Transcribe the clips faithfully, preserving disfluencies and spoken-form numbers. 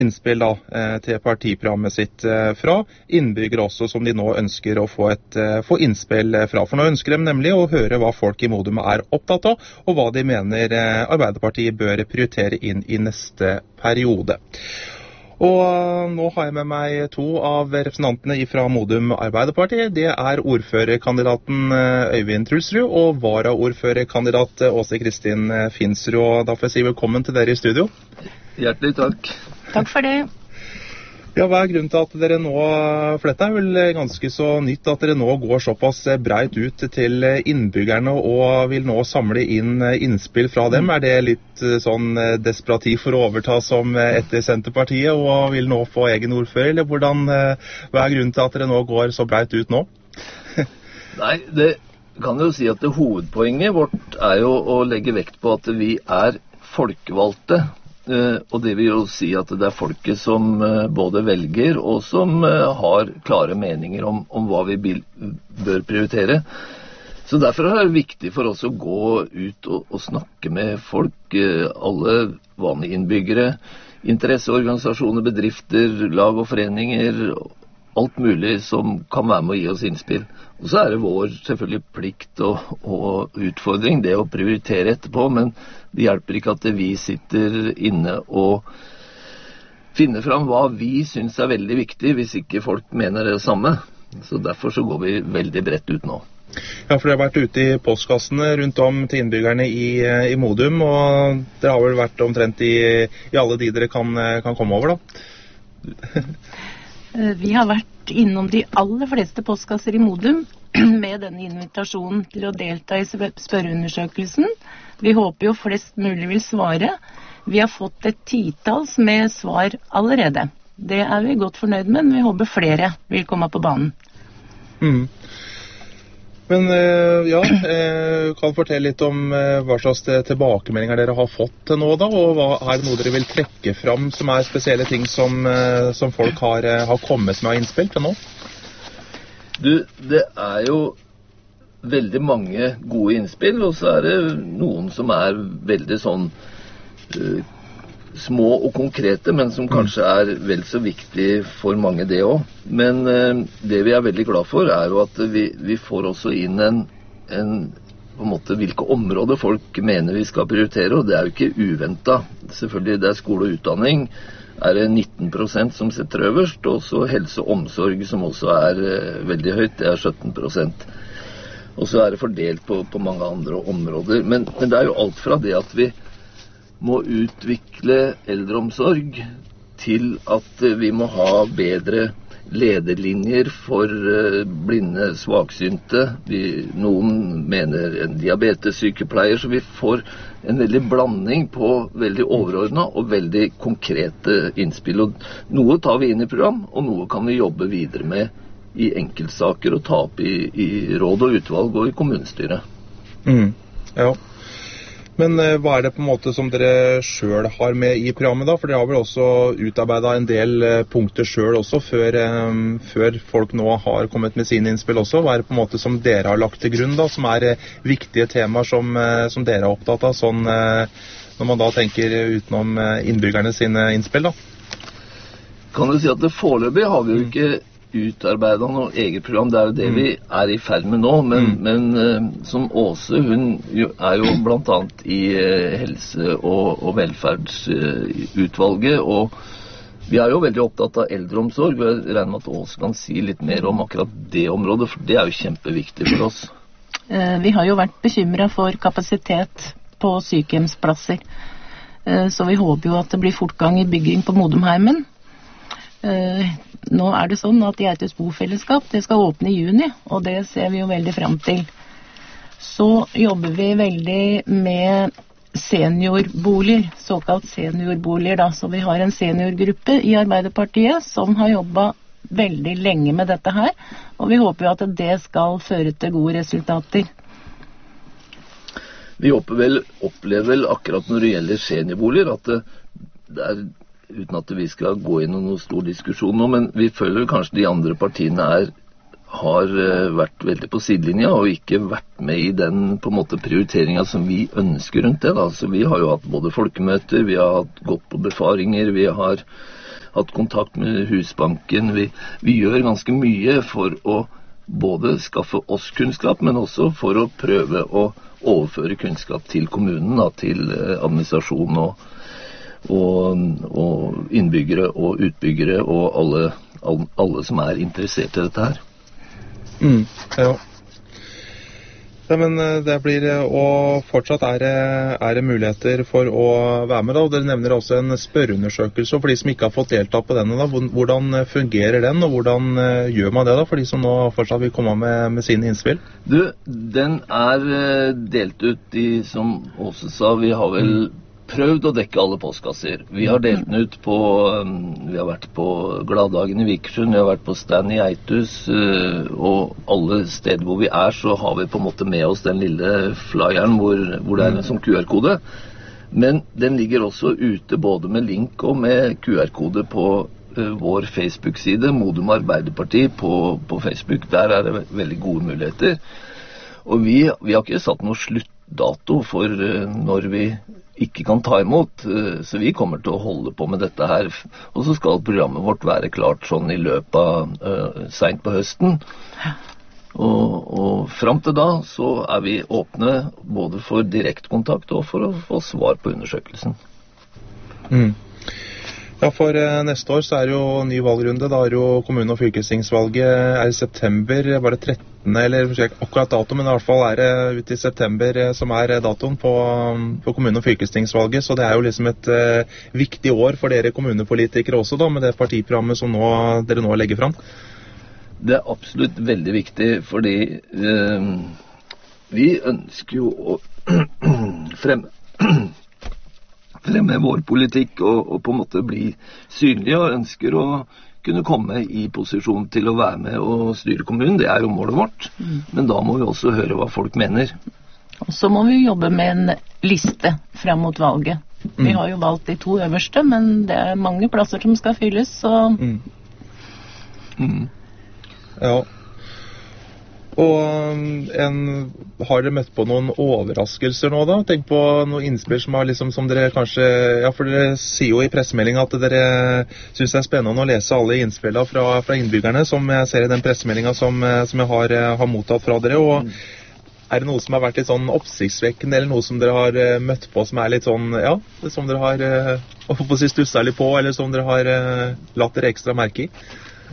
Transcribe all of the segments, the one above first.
innspill da, til partiprogrammet sitt fra innbyggere også, som de nå ønsker å få, et, få innspill fra. For nå ønsker de nemlig å høre hva folk i Modum er opptatt av, og hva de mener Arbeiderpartiet bør prioritere inn i neste periode. Og nå har jeg med meg to av representantene fra Modum Arbeiderparti. Det er ordførerkandidaten Øyvind Trulsrud og varaordførerkandidat Åse Kristin Finsrud. Da får jeg si velkommen til dere i studio. Hjertelig takk. Takk for det. Ja, hva er grunnen til at dere nå, for dette er vel ganske så nytt, at dere nå går såpass breit ut til innbyggerne og vil nå samle inn innspill fra dem? Er det litt sånn desperati for å overta som etter Senterpartiet og vil nå få egen ordfører, eller hvordan, hva er grunnen til at dere nå går så breit ut nå? Nei, det kan jo si at det hovedpoenget vårt er jo å legge vekt på at vi er folkevalgte. Uh, og det vil jo si at det er folket som uh, både velger og som uh, har klare meninger om, om hva vi bil, bør prioritere. Så derfor er det viktig for oss å gå ut og, og snakke med folk, uh, alle vanlige innbyggere, interesseorganisasjoner, bedrifter, lag og foreninger, alt mulig som kan være med å gi oss innspill. Og så er det vår selvfølgelig plikt og, og utfordring, det å prioritere etterpå, men det hjelper ikke at vi sitter inne og finner fram hva vi synes er veldig viktig, hvis ikke folk mener det samme. Så derfor så går vi veldig bredt ut nå. Ja, for dere har vært ute i postkassene rundt om til innbyggerne i, i Modum, og dere har vel vært omtrent i, i alle de dere kan, kan komme over da? Vi har vært innom de aller fleste postkasser i Modum med denne invitasjonen til å delta i spørreundersøkelsen. Vi håper jo flest mulig vil svare. Vi har fått et titalls med svar allerede. Det er vi godt fornøyd med, men vi håper flere vil komme på banen. Mm. Men ja, kan du fortelle litt om hva slags tilbakemeldinger dere har fått til nå da, og hva er det noe dere vil trekke fram som er spesielle ting som, som folk har, har kommet med innspill til nå? Du, det er jo veldig mange gode innspill, og så er det noen som er veldig sånn uh, små og konkrete, men som kanskje er vel så viktig for mange det også. Men uh, det vi er veldig glad for er jo at vi, vi får også inn en, en på en måte hvilke områder folk mener vi skal prioritere, og det er jo ikke uventet. Selvfølgelig det er skole og utdanning, er det nitten prosent som setter øverst, og så helse og omsorg som også er uh, veldig høyt, det er sytten prosent. Og så er det fordelt på, på mange andre områder. Men, men det er jo alt fra det at vi må utvikle eldreomsorg til at vi må ha bedre lederlinjer for blinde, svaksynte. Vi, noen mener en diabetessykepleier, så vi får en veldig blanding på veldig overordnet og veldig konkrete innspill. Og noe tar vi inn i program, og noe kan vi jobbe videre med i enkeltsaker og ta opp i, i råd og utvalg og i kommunestyret. Mm, ja. Men eh, hva er det på en måte som dere selv har med i programmet da? For dere har vel også utarbeidet en del eh, punkter selv også, før, eh, før folk nå har kommet med sine innspill også. Hva er det på en måte som dere har lagt til grunn da, som er eh, viktige temaer som, eh, som dere er opptatt av, sånn, eh, når man da tenker utenom eh, innbyggerne sine innspill da? Kan du si at det foreløpig har vi jo ikke utarbeidet noe eget program, det er jo det mm. vi er i ferd med nå, men, mm. men uh, som Åse, hun jo, er jo blant annet i uh, helse- og, og velferdsutvalget, uh, og vi er jo veldig opptatt av eldreomsorg, og jeg regner med at Åse kan si litt mer om akkurat det området, for det er jo kjempeviktig for oss. Uh, vi har jo vært bekymret for kapasitet på sykehjemsplasser, uh, så vi håper jo at det blir fortgang i bygging på Modumheimen. Uh, nå er det sånn at Geithus bofellesskap det skal åpne i juni, og det ser vi jo veldig frem til. Så jobber vi veldig med seniorboliger, såkalt seniorboliger da, så vi har en seniorgruppe i Arbeiderpartiet som har jobbet veldig lenge med dette her, og vi håper jo at det skal føre til gode resultater. Vi opplever vel, opplever vel akkurat når det gjelder seniorboliger at det, det er, uten at vi skal gå inn i noen stor diskusjon nå, men vi føler kanskje de andre partiene er, har vært veldig på sidelinja og ikke vært med i den på en måte prioriteringen som vi ønsker rundt det. Da. Så vi har jo hatt både folkemøter, vi har hatt gått på befaringer, vi har hatt kontakt med Husbanken. Vi, vi gjør ganske mye for å både skaffe oss kunnskap, men også for å prøve å overføre kunnskap til kommunen, da, til administrasjon og, og, og innbyggere og utbyggere og alle, alle, alle som er interessert i dette her. Mm, ja. Ja, men det blir, og fortsatt er det, er det muligheter for å være med da, og dere nevner også en spørreundersøkelse for de som ikke har fått delta på denne da. Hvordan fungerer den, og hvordan gjør man det da, for de som nå fortsatt vil komme med, med sine innspill? Du, den er delt ut i, som Åse sa, vi har vel prøvd å dekke alle postkasser. Vi har delt den ut på, vi har vært på Gladdagen i Vikersund, vi har vært på stand i Eitus, og alle steder hvor vi er, så har vi på en måte med oss den lille flyeren hvor, hvor det er en sånn Q R-kode. Men den ligger også ute både med link og med Q R-kode på uh, vår Facebook-side, Modum Arbeiderparti på, på Facebook. Der er det veldig gode muligheter. Og vi, vi har ikke satt noe sluttdato for uh, når vi ikke kan ta imot, så vi kommer til å holde på med dette her. Og så skal programmet vårt være klart sånn i løpet av uh, sent på høsten. Og, og frem til da så er vi åpne både for direktkontakt og for å få svar på undersøkelsen. Mm. Ja, for uh, neste år så er det jo ny valgrunde. Da er jo kommune- og fylkestingsvalget er i september, bare trettende, eller ikke akkurat dato, men i hvert fall er det ut i september som er datoen på, på kommune- og fylkestingsvalget. Så det er jo liksom et uh, viktig år for dere kommunepolitikere også da, med det partiprogrammet som nå, dere nå legger fram. Det er absolutt veldig viktig, fordi uh, vi ønsker jo å fremme fremme vår politikk og, og på en måte bli synlige, og ønsker å kunne komme i posisjon til å være med og styre kommunen. Det er jo målet vårt, mm. men da må vi også høre hva folk mener. Og så må vi jobbe med en liste frem mot valget. Mm. Vi har jo valgt de to øverste, men det er mange plasser som skal fylles, så... Mm. Mm. Ja. Og en, har dere møtt på noen overraskelser nå da? Tenk på noen innspill som, har liksom, som dere kanskje... Ja, for dere sier jo i pressemeldingen at dere synes det er spennende å lese alle innspillene fra, fra innbyggerne, som jeg ser i den pressemeldingen som, som jeg har, har mottatt fra dere. Og er det noe som har vært litt sånn oppsiktsvekkende, eller noe som dere har møtt på som er litt sånn, ja, som dere har å få si stusset litt på, eller som dere har latt dere ekstra merke i?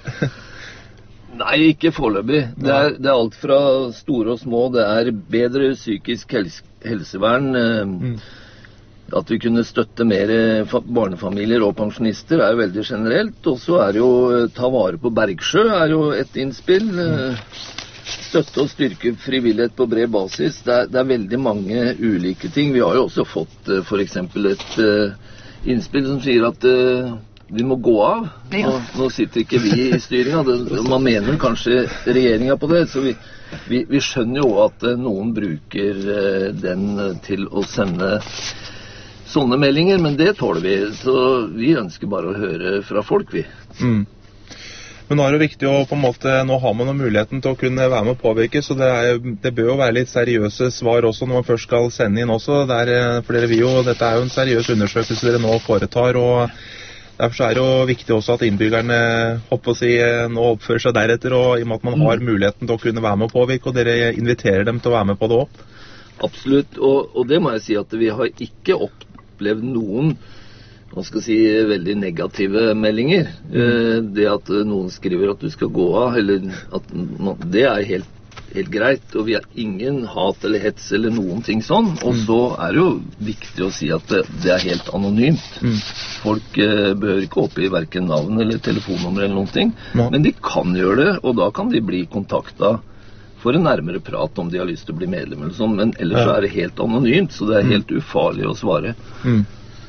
Nei, ikke foreløpig. Det er, det er alt fra store og små. Det er bedre psykisk helse, helsevern, mm. at vi kunne støtte mer barnefamilier og pensjonister er jo veldig generelt. Og så er jo ta vare på Bergsjø er jo et innspill. Mm. Støtte og styrke frivillighet på bred basis. Det er, det er veldig mange ulike ting. Vi har jo også fått for eksempel et uh, innspill som sier at uh, vi må gå av. Nå, nå sitter ikke vi i styringen. Man mener kanskje regjeringen på det. Så vi, vi, vi skjønner jo at noen bruker den til å sende sånne meldinger, men det tåler vi. Så vi ønsker bare å høre fra folk, vi. Mm. Men nå er det viktig å på en måte, nå har man muligheten til å kunne være med og påvirke, så det, er, det bør jo være litt seriøse svar også når man først skal sende inn også. Der, for dere vil jo, dette er jo en seriøs undersøkelse dere nå foretar, og derfor er det jo viktig også at innbyggerne håper å si, nå oppfører seg deretter, og i og med at man har muligheten til å kunne være med og påvirke, og dere inviterer dem til å være med på det også. Absolutt, og, og det må jeg si at vi har ikke opplevd noen, hva skal jeg si, veldig negative meldinger. Mm. Det at noen skriver at du skal gå av, eller at det er helt helt greit, og vi har ingen hat eller hets eller noen ting sånn. Og mm. så er det jo viktig å si at det, det er helt anonymt. Mm. Folk eh, behøver ikke oppgi hverken navn eller telefonnummer eller noen ting, ja. Men de kan gjøre det, og da kan de bli kontaktet for en nærmere prat om de har lyst til å bli medlem eller sånn, men ellers ja. Så er det helt anonymt, så det er helt ufarlig å svare. Mm.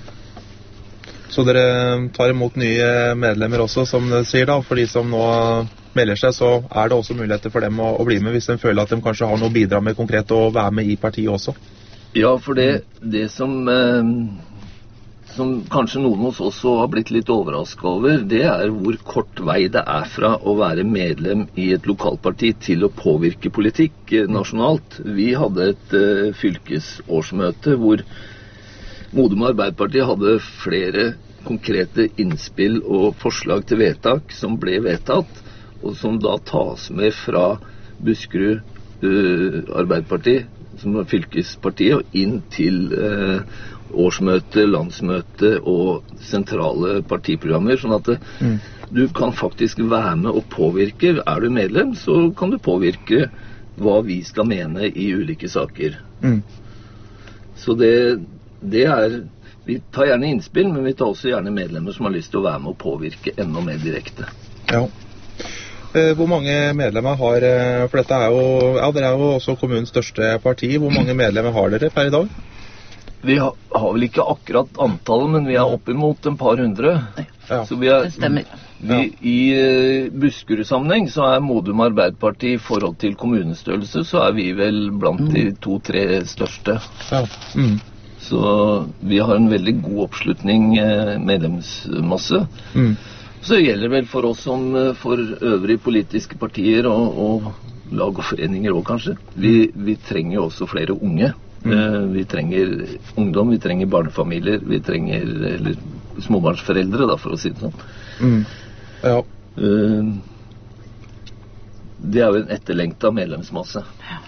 Så dere tar imot nye medlemmer også, som dere sier da, for de som nå melder seg, så er det også muligheter for dem å, å bli med hvis de føler at de kanskje har noe å bidra med konkret og være med i partiet også. Ja, for det, det som, eh, som kanskje noen hos oss også har blitt litt overrasket over, det er hvor kort vei det er fra å være medlem i et lokalparti til å påvirke politikk eh, nasjonalt. Vi hadde et eh, fylkesårsmøte hvor Modum Arbeiderparti hadde flere konkrete innspill og forslag til vedtak som ble vedtatt, og som da tas med fra Buskerud uh, Arbeiderparti, som var fylkespartiet, og inn til uh, årsmøte, landsmøte og sentrale partiprogrammer, sånn at det, mm. du kan faktisk være med og påvirke. Er du medlem, så kan du påvirke hva vi skal mene i ulike saker. Mm. Så det, det er... Vi tar gjerne innspill, men vi tar også gjerne medlemmer som har lyst til å være med og påvirke enda mer direkte. Ja. Hvor mange medlemmer har, for dette er jo, ja, dere er jo også kommunens største parti, hvor mange medlemmer har dere per i dag? Vi har, har vel ikke akkurat antallet, men vi er opp imot en par hundre. Ja, så vi er, det stemmer. Vi, I uh, Buskerud-sammenheng så er Modum Arbeiderparti i forhold til kommunestørrelse, så er vi vel blant mm. de to-tre største. Ja. Mm. Så vi har en veldig god oppslutning, eh, medlemsmasse. Mm. Så gjelder det vel for oss som for øvrige politiske partier og, og lag og foreninger også kanskje. Vi, vi trenger jo også flere unge. Mm. Eh, vi trenger ungdom, vi trenger barnefamilier, vi trenger eller, småbarnsforeldre da, for å si det sånn. Mm. Ja. Eh, det er jo en etterlengtet medlemsmasse. Ja.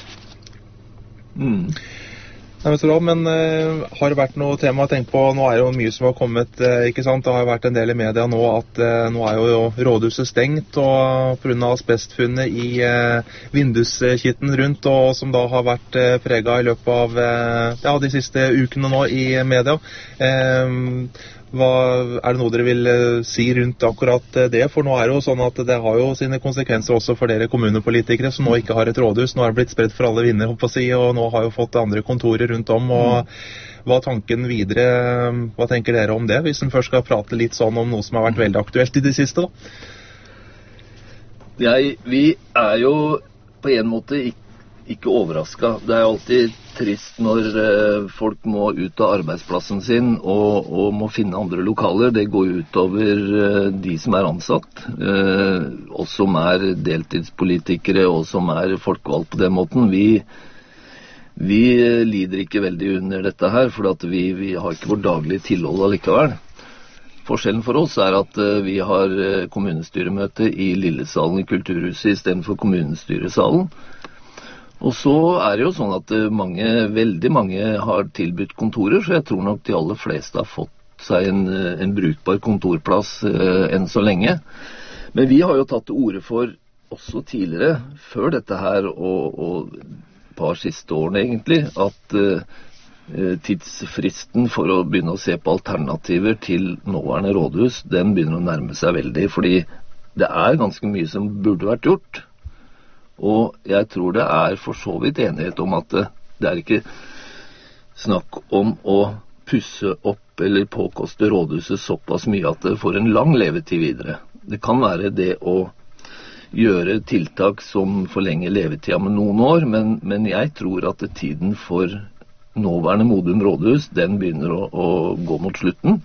Mm. Men uh, har det vært noe tema å tenke på? Nå er det jo mye som har kommet, uh, ikke sant? Det har vært en del i media nå at uh, nå er jo rådhuset stengt og på grunn av asbestfunnet i uh, vinduskitten rundt, og som da har vært uh, preget i løpet av uh, ja, de siste ukene nå i media. Uh, Hva, er det noe dere vil uh, si rundt akkurat uh, det? For nå er det jo sånn at det har jo sine konsekvenser også for dere kommunepolitikere som nå ikke har et rådhus. Nå er det blitt spredt for alle vinder, håper jeg å si, og nå har jo fått andre kontorer rundt om. Og mm. hva er tanken videre? Hva tenker dere om det, hvis en først skal prate litt sånn om noe som har vært veldig aktuelt i det siste, da? Jeg, vi er jo på en måte ikke ikke overrasket. Det er alltid trist når eh, folk må ut av arbeidsplassen sin og, og må finne andre lokaler. Det går ut over eh, de som er ansatt, eh, og som er deltidspolitikere og som er folkevalgt på den måten. Vi, vi lider ikke veldig under dette her, for at vi, vi har ikke vår daglige tilhold allikevel. Forskjellen for oss er at eh, vi har kommunestyremøte i Lillesalen i Kulturhuset i stedet for kommunestyresalen. Og så er det jo sånn at mange, veldig mange har tilbudt kontorer, så jeg tror nok de aller fleste har fått seg en, en brukbar kontorplass eh, enn så lenge. Men vi har jo tatt til orde for, også tidligere, før dette her og, og et par siste årene egentlig, at eh, tidsfristen for å begynne å se på alternativer til nåværende rådhus, den begynner å nærme seg veldig, fordi det er ganske mye som burde vært gjort. Og jeg tror det er for så vidt enighet om at det, det er ikke snakk om å pusse opp eller påkoste rådhuset såpass mye at det får en lang levetid videre. Det kan være det å gjøre tiltak som forlenger levetida med noen år, men, men jeg tror at tiden for nåværende Modum rådhus, den begynner å, å gå mot slutten.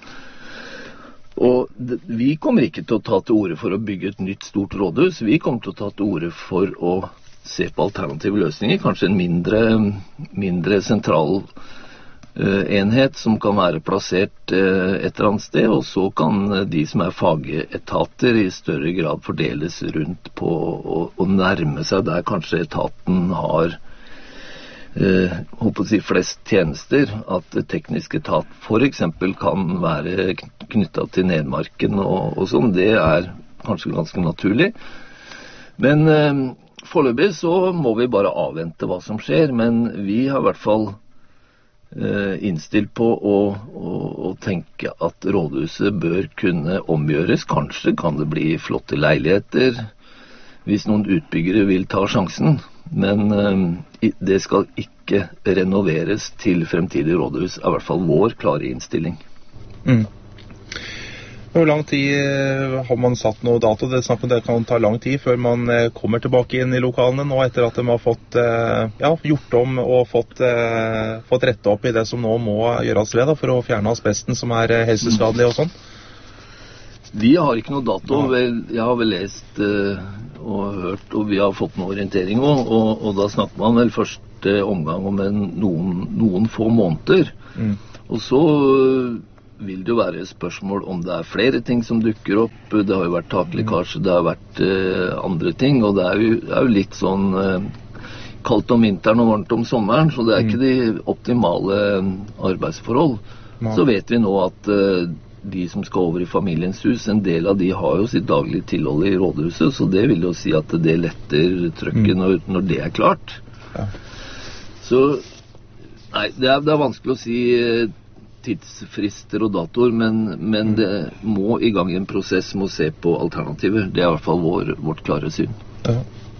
Og vi kommer ikke til å ta til orde for å bygge et nytt stort rådhus. Vi kommer til å ta til orde for å se på alternative løsninger. Kanskje en mindre, mindre sentral uh, enhet som kan være plassert uh, et eller annet sted. Og så kan uh, de som er fagetater i større grad fordeles rundt på å, å nærme seg der kanskje etaten har Uh, håper å si flest tjenester, at teknisk etat for eksempel kan være knyttet til Nedmarken og, og sånn. Det er kanskje ganske naturlig. Men uh, foreløpig så må vi bare avvente hva som skjer, men vi har i hvert fall uh, innstilt på å, å, å tenke at rådhuset bør kunne omgjøres. Kanskje kan det bli flotte leiligheter hvis noen utbyggere vil ta sjansen. Men uh, det skal ikke renoveres til fremtidig rådhus, er i hvert fall vår klare innstilling. Mm. Hvor lang tid har man satt noe dato? Det snakker om det kan ta lang tid før man kommer tilbake inn i lokalene nå, etter at de har fått ja, gjort om og fått, fått rette opp i det som nå må gjøres ved da, for å fjerne asbesten som er helseskadelig og sånn. Vi har ikke noe dato. Jeg har vel lest uh, og hørt, og vi har fått noe orientering også, og, og da snakker man vel første omgang om en, noen, noen få måneder. Mm. Og så uh, vil det jo være spørsmål om det er flere ting som dukker opp. Det har jo vært taklekkasje, det har vært uh, andre ting, og det er jo, det er jo litt sånn uh, kaldt om vinteren og varmt om sommeren, så det er ikke de optimale arbeidsforhold. Ja. Så vet vi nå at uh, de som skal over i familiens hus, en del av de har jo sitt daglige tilhold i rådhuset, så det vil jo si at det letter trøkket mm. når, når det er klart. Ja. Så, nei, det er, det er vanskelig å si tidsfrister og datoer, men, men mm. det må i gang i en prosess med å se på alternativer. Det er i hvert fall vår, vårt klare syn. Ja.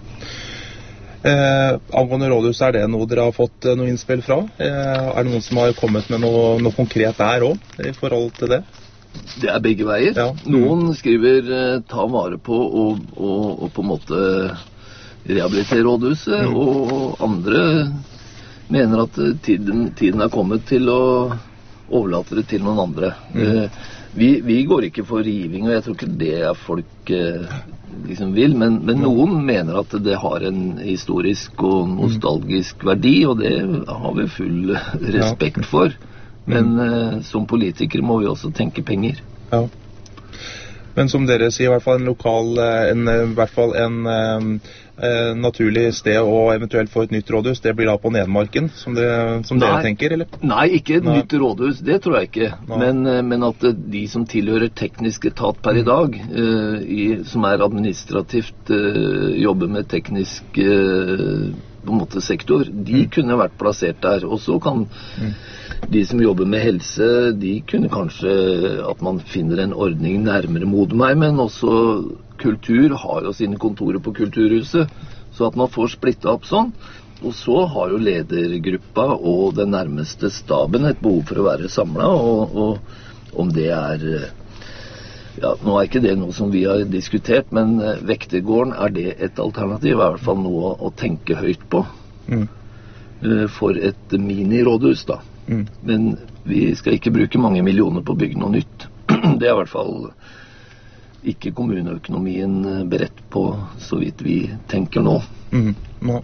Eh, angående rådhus, er det noe dere har fått eh, noe innspill fra? Eh, er det noen som har kommet med noe, noe konkret der også, i forhold til det? Det er begge veier. Ja. Noen skriver eh, ta vare på og, og, og på en måte rehabilitere rådhuset, mm. og andre mener at tiden, tiden er kommet til å overlate det til noen andre. Mm. Eh, vi, vi går ikke for riving, og jeg tror ikke det er folk eh, liksom vil, men, men noen mener at det har en historisk og nostalgisk verdi, og det har vi full respekt for. Men eh, som politikere må vi også tenke penger. Ja. Men som dere sier, i hvert fall en lokal, en, i hvert fall en eh, naturlig sted å eventuelt få et nytt rådhus, det blir da på Nedmarken, som, det, som dere tenker, eller? Nei, ikke et Nei. nytt rådhus, det tror jeg ikke. Men, men at de som tilhører teknisk etat per i dag, eh, i, som er administrativt eh, jobber med teknisk eh, på en måte sektor, de mm. kunne vært plassert der. Og så kan mm. de som jobber med helse, de kunne kanskje at man finner en ordning nærmere Modumheim, men også kultur har jo sine kontorer på Kulturhuset, så at man får splittet opp sånn. Og så har jo ledergruppa og den nærmeste staben et behov for å være samlet, og, og om det er, ja, nå er ikke det noe som vi har diskutert, men Vektergården, er det et alternativ? Er i hvert fall noe å tenke høyt på mm. for et mini-rådhus da. Mm. Men vi skal ikke bruke mange millioner på å bygge noe nytt. Det er i hvert fall ikke kommuneøkonomien beredt på, så vidt vi tenker nå. Mm. Ja.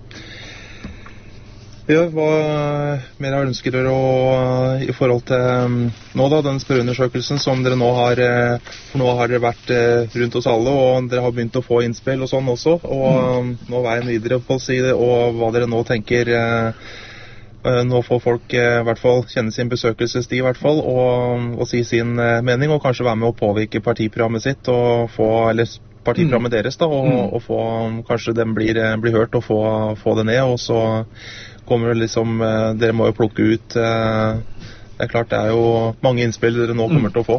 Ja, hva mer har ønsker dere å, i forhold til nå da, den spørreundersøkelsen som dere nå har, for nå har dere vært rundt oss alle, og dere har begynt å få innspill og sånn også, og mm. nå veien videre på å si det, og hva dere nå tenker. Nå får folk i hvert fall kjenne sin besøkelsestid i hvert fall, og, og si sin mening, og kanskje være med å påvirke partiprogrammet sitt, og få, eller partiprogrammet mm. deres da, og, mm. og få, kanskje den blir, blir hørt, og få, få det ned, og så kommer det liksom, dere må jo plukke ut, det er klart det er jo mange innspill dere nå kommer mm. til å få.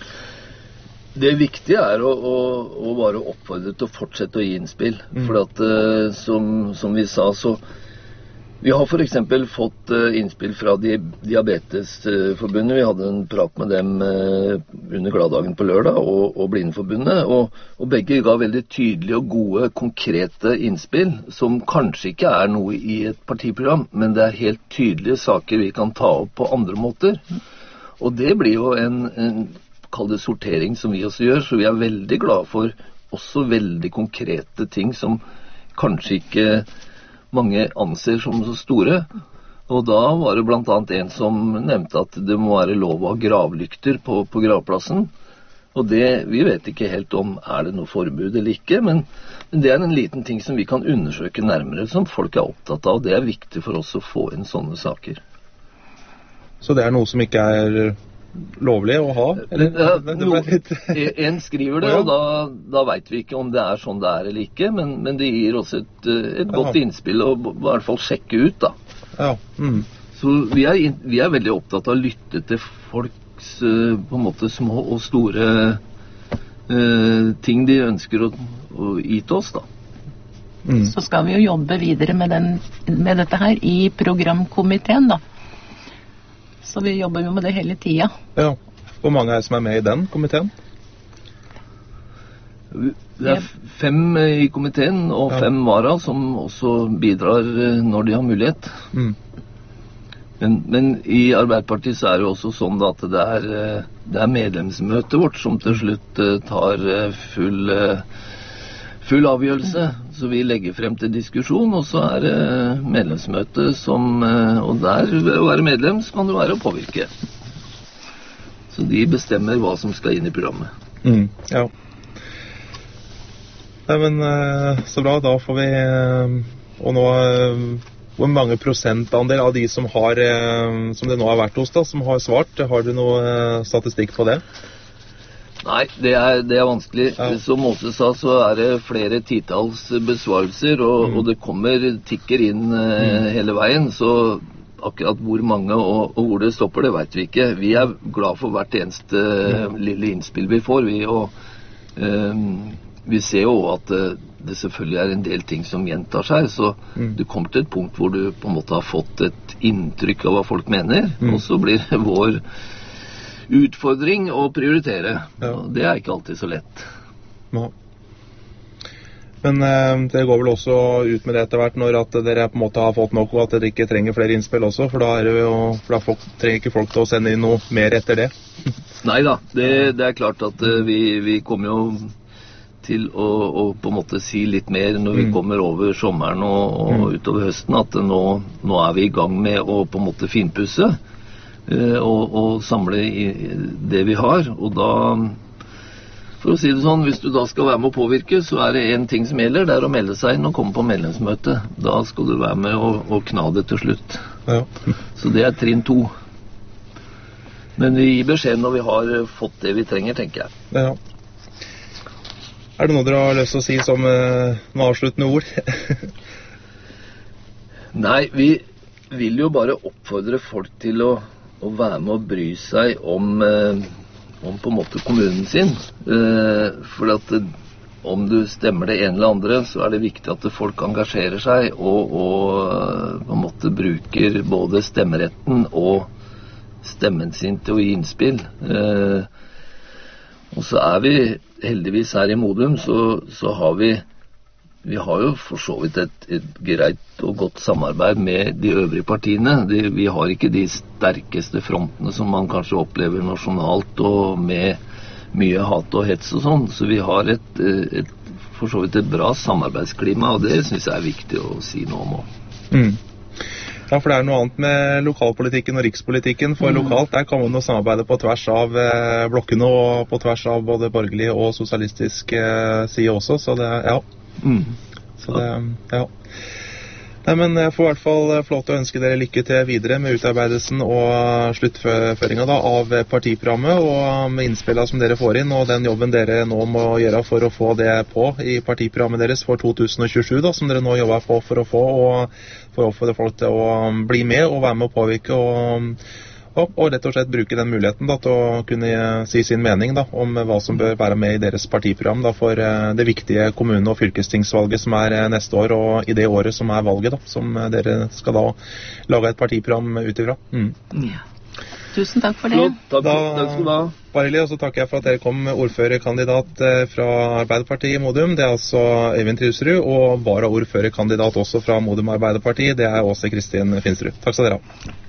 Det viktige er å, å, å bare oppfordre til å fortsette å gi innspill, mm. for at som, som vi sa, så vi har for eksempel fått uh, innspill fra Diabetesforbundet. Vi hadde en prat med dem uh, under Gladdagen på lørdag, og, og Blindeforbundet, og, og begge ga veldig tydelige og gode, konkrete innspill, som kanskje ikke er noe i et partiprogram, men det er helt tydelige saker vi kan ta opp på andre måter. Og det blir jo en, en kall det sortering som vi også gjør, så vi er veldig glade for også veldig konkrete ting som kanskje ikke mange anser som så store, og da var det blant annet en som nevnte at det må være lov å ha gravlykter på, på gravplassen, og det, vi vet ikke helt om er det noe forbud eller ikke, men, men det er en liten ting som vi kan undersøke nærmere, som folk er opptatt av, og det er viktig for oss å få inn sånne saker. Så det er noe som ikke er lovlig å ha? Eller? Ja, no, en skriver det, og da, da vet vi ikke om det er sånn det er eller ikke, men, men det gir oss et, et godt innspill å i hvert fall sjekke ut da. Ja. Mm. Så vi er, vi er veldig opptatt av å lytte til folks på en måte små og store uh, ting de ønsker å, å gi til oss da. Mm. Så skal vi jo jobbe videre med, den, med dette her i programkomiteen da. Så vi jobber jo med det hele tida. Ja. Hvor mange er det som er med i den komiteen? Det er fem i komiteen, og ja. fem vara som også bidrar når de har mulighet. Mm. Men, men i Arbeiderpartiet så er det jo også sånn at det er, det er medlemsmøtet vårt som til slutt tar full, full avgjørelse. Så vi legger frem til diskusjon, og så er det medlemsmøte som, og der ved å være medlem så kan det være å påvirke. Så de bestemmer hva som skal inn i programmet. Mm, ja. Nei, men så bra, da får vi, og nå, hvor mange prosentandel av de som har, som det nå har vært hos da, som har svart, har du noe statistikk på det? Nei, det er, det er vanskelig. Ja. Som Måse sa, så er det flere titalls besvarelser, og, mm. og det kommer, tikker inn mm. hele veien, så akkurat hvor mange og, og hvor det stopper, det vet vi ikke. Vi er glad for hvert eneste mm. lille innspill vi får, vi, og um, vi ser jo at det selvfølgelig er en del ting som gjentar seg, så mm. du kommer til et punkt hvor du på en måte har fått et inntrykk av hva folk mener, mm. og så blir det vår utfordring å prioritere. Ja. Det er ikke alltid så lett. Ja. Men eh, det går vel også ut med det etter hvert når at dere på en måte har fått nok, og at dere ikke trenger flere innspill også, for da, er det jo, for da folk, trenger ikke folk til å sende inn noe mer etter det. Neida, det, det er klart at uh, vi, vi kommer jo til å, å på en måte si litt mer når vi mm. kommer over sommeren og, og mm. utover høsten, at nå, nå er vi i gang med å på en måte finpusse uh, og, og samle i det vi har, og da, for å si det sånn, hvis du da skal være med å påvirke, så er det en ting som gjelder, det er å melde seg inn og komme på medlemsmøte. Da skal du være med og, og kna det til slutt. Ja. Så det er trinn to. Men vi gir beskjed når vi har fått det vi trenger, tenker jeg. Ja. Er det noe dere har lyst til å si som uh, noen avsluttende ord? Nei, vi vil jo bare oppfordre folk til å, å være med og bry seg om, uh, om på en måte kommunen sin. Uh, for at uh, om du stemmer det ene eller andre, så er det viktig at folk engasjerer seg og, og uh, på en måte bruker både stemmeretten og stemmen sin til å gi innspill. Uh, og så er vi heldigvis her i Modum, så, så har vi vi har jo for så vidt et, et greit og godt samarbeid med de øvrige partiene. De, vi har ikke de sterkeste frontene som man kanskje opplever nasjonalt, og med mye hat og hets og sånn. Så vi har et, et, for så vidt et bra samarbeidsklima, og det synes jeg er viktig å si noe om også. Mm. Ja, for det er noe annet med lokalpolitikken og rikspolitikken, for mm. lokalt der kan man jo samarbeide på tvers av eh, blokkene og på tvers av både borgerlig og sosialistisk eh, side også, så det, ja. Mm. Så det, ja. Nei, men jeg får i hvert fall få lov til å ønske dere lykke til videre med utarbeidelsen og sluttføringen da, av partiprogrammet og med innspillene som dere får inn, og den jobben dere nå må gjøre for å få det på i partiprogrammet deres for to tusen og tjuesju, da, som dere nå jobber på for å få, og for å få folk til å bli med og være med å påvirke og, og, og rett og slett bruke den muligheten da, til å kunne si sin mening da, om hva som bør være med i deres partiprogram da, for det viktige kommune- og fylkestingsvalget som er neste år, og i det året som er valget da, som dere skal da lage et partiprogram ut ifra. Mm. Ja. Tusen takk for det. Flott, takk, da, takk skal du ha. Bare og så takker jeg for at dere kom ordførerkandidat fra Arbeiderpartiet i Modum. Det er altså Øyvind Trilsrud, og varaordførerkandidat også fra Modum Arbeiderparti. Det er Åse Kristin Finsrud. Takk skal dere ha.